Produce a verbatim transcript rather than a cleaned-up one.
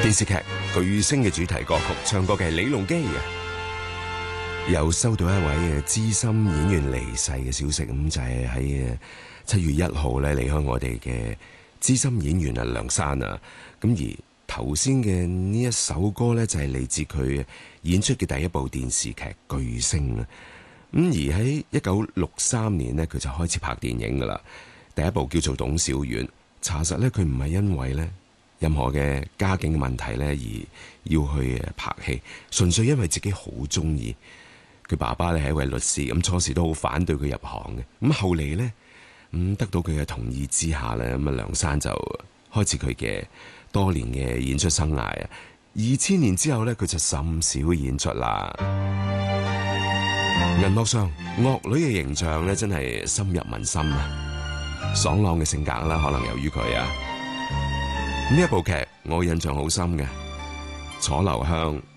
電視劇《巨星》嘅主題歌曲，唱歌嘅係李龍基嘅。有收到一位嘅資深演員離世嘅消息，咁就係喺七月一號咧離開我哋嘅資深演員啊梁山啊。咁而頭先嘅呢一首歌咧就係嚟自佢演出嘅第一部電視劇《巨星》啊。咁而喺一九六三年呢，佢就開始拍電影噶啦。第一部叫做《董小宛》，查實咧佢唔係因為咧任何嘅家境嘅問題咧而要去拍戲，純粹因為自己好中意。佢爸爸咧係一位律師，咁初時都好反對佢入行嘅。咁後嚟呢，咁得到佢嘅同意之下咧，咁啊梁山就開始佢嘅多年嘅演出生涯啊。二千年之後咧，佢就甚少演出啦。銀幕上惡女嘅形象咧，真係深入民心啊！爽朗嘅性格啦，可能由於佢啊。呢一部劇我印象好深嘅，楚留香